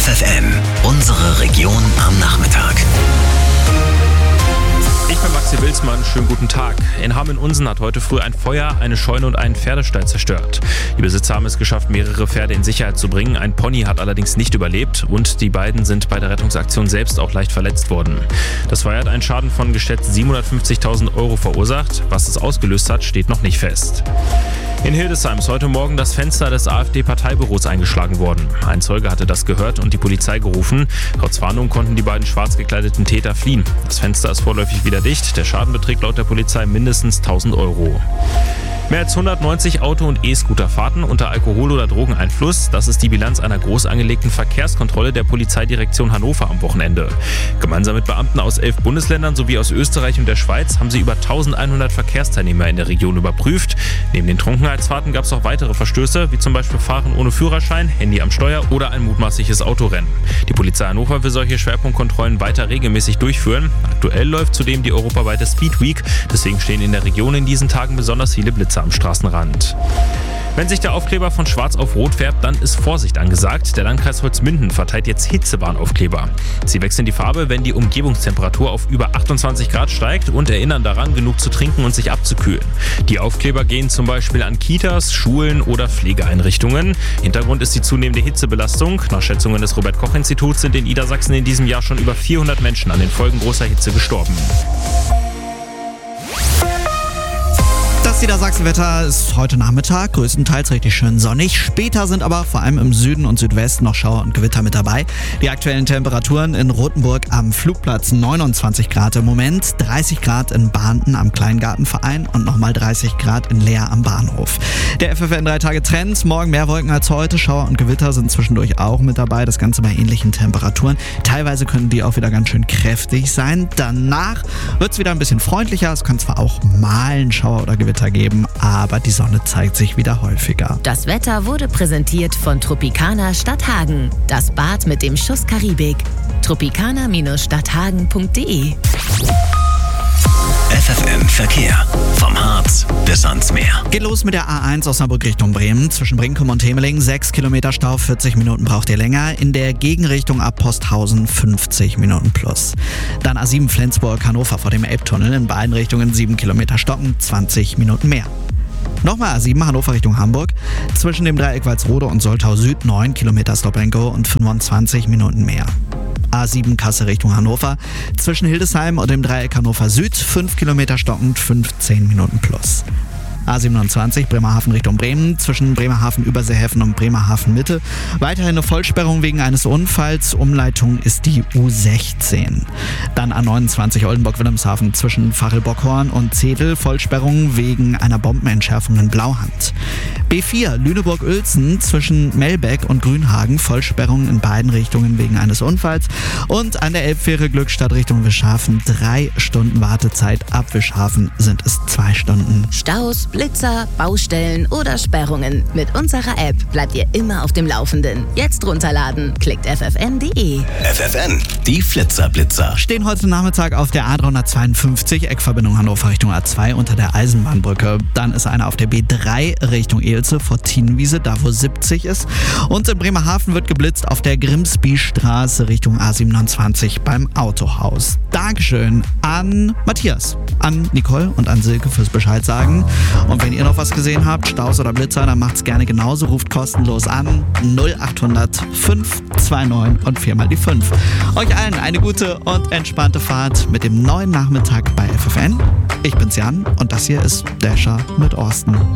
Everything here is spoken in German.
FFN, unsere Region am Nachmittag. Ich bin Maxi Wilsmann, schönen guten Tag. In Hameln-Unsen hat heute früh ein Feuer eine Scheune und einen Pferdestall zerstört. Die Besitzer haben es geschafft, mehrere Pferde in Sicherheit zu bringen. Ein Pony hat allerdings nicht überlebt und die beiden sind bei der Rettungsaktion selbst auch leicht verletzt worden. Das Feuer hat einen Schaden von geschätzt 750.000 € verursacht. Was es ausgelöst hat, steht noch nicht fest. In Hildesheim ist heute Morgen das Fenster des AfD-Parteibüros eingeschlagen worden. Ein Zeuge hatte das gehört und die Polizei gerufen. Trotz Warnung konnten die beiden schwarz gekleideten Täter fliehen. Das Fenster ist vorläufig wieder dicht. Der Schaden beträgt laut der Polizei mindestens 1.000 €. Mehr als 190 Auto- und E-Scooter-Fahrten unter Alkohol- oder Drogeneinfluss. Das ist die Bilanz einer groß angelegten Verkehrskontrolle der Polizeidirektion Hannover am Wochenende. Gemeinsam mit Beamten aus 11 Bundesländern sowie aus Österreich und der Schweiz haben sie über 1.100 Verkehrsteilnehmer in der Region überprüft. Neben den Trunkenheitsfahrten gab es auch weitere Verstöße, wie zum Beispiel Fahren ohne Führerschein, Handy am Steuer oder ein mutmaßliches Autorennen. Die Polizei Hannover will solche Schwerpunktkontrollen weiter regelmäßig durchführen. Aktuell läuft zudem die europaweite Speed Week. Deswegen stehen in der Region in diesen Tagen besonders viele Blitzer am Straßenrand. Wenn sich der Aufkleber von schwarz auf rot färbt, dann ist Vorsicht angesagt. Der Landkreis Holzminden verteilt jetzt Hitzewarnaufkleber. Sie wechseln die Farbe, wenn die Umgebungstemperatur auf über 28 Grad steigt und erinnern daran, genug zu trinken und sich abzukühlen. Die Aufkleber gehen zum Beispiel an Kitas, Schulen oder Pflegeeinrichtungen. Hintergrund ist die zunehmende Hitzebelastung. Nach Schätzungen des Robert-Koch-Instituts sind in Niedersachsen in diesem Jahr schon über 400 Menschen an den Folgen großer Hitze gestorben. Das Niedersachsenwetter ist heute Nachmittag größtenteils richtig schön sonnig. Später sind aber vor allem im Süden und Südwesten noch Schauer und Gewitter mit dabei. Die aktuellen Temperaturen in Rothenburg am Flugplatz 29 Grad im Moment, 30 Grad in Bahnten am Kleingartenverein und nochmal 30 Grad in Leer am Bahnhof. Der FFN 3-Tage-Trend, morgen mehr Wolken als heute, Schauer und Gewitter sind zwischendurch auch mit dabei, das Ganze bei ähnlichen Temperaturen. Teilweise können die auch wieder ganz schön kräftig sein. Danach wird es wieder ein bisschen freundlicher, es kann zwar auch mal einen Schauer oder Gewitter geben, aber die Sonne zeigt sich wieder häufiger. Das Wetter wurde präsentiert von Tropicana Stadthagen. Das Bad mit dem Schuss Karibik. tropicana-stadthagen.de. FFN Verkehr. Vom Harz bis ans Meer. Geht los mit der A1 Osnabrück Richtung Bremen. Zwischen Brinkum und Temeling 6 Kilometer Stau, 40 Minuten braucht ihr länger. In der Gegenrichtung ab Posthausen 50 Minuten plus. Dann A7 Flensburg Hannover vor dem Elbtunnel. In beiden Richtungen 7 Kilometer stocken, 20 Minuten mehr. Nochmal A7 Hannover Richtung Hamburg. Zwischen dem Dreieck Walsrode und Soltau Süd 9 Kilometer Stop and Go und 25 Minuten mehr. A7 Kassel Richtung Hannover. Zwischen Hildesheim und dem Dreieck Hannover Süd 5 Kilometer stockend, 15 Minuten plus. A27 Bremerhaven Richtung Bremen, zwischen Bremerhaven Überseehafen und Bremerhaven Mitte. Weiterhin eine Vollsperrung wegen eines Unfalls. Umleitung ist die U16. Dann A29 Oldenburg-Wilhelmshaven zwischen Fachelbockhorn und Zedel. Vollsperrung wegen einer Bombenentschärfung in Blauhand. B4 Lüneburg-Uelzen zwischen Melbeck und Grünhagen. Vollsperrung in beiden Richtungen wegen eines Unfalls. Und an der Elbfähre Glückstadt Richtung Wischhafen 3 Stunden Wartezeit. Ab Wischhafen sind es 2 Stunden. Staus, Blitzer, Baustellen oder Sperrungen. Mit unserer App bleibt ihr immer auf dem Laufenden. Jetzt runterladen. Klickt ffn.de. FFN, die Flitzer-Blitzer. Stehen heute Nachmittag auf der A352, Eckverbindung Hannover Richtung A2 unter der Eisenbahnbrücke. Dann ist einer auf der B3 Richtung Elze vor Tienwiese, da wo 70 ist. Und in Bremerhaven wird geblitzt auf der Grimsby-Straße Richtung A27 beim Autohaus. Dankeschön an Matthias, an Nicole und an Silke fürs Bescheid sagen. Und wenn ihr noch was gesehen habt, Staus oder Blitzer, dann macht's gerne genauso. Ruft kostenlos an 0800 529 und 4 mal die 5. Euch allen eine gute und entspannte Fahrt mit dem neuen Nachmittag bei FFN. Ich bin's Jan und das hier ist Dasher mit Orsten.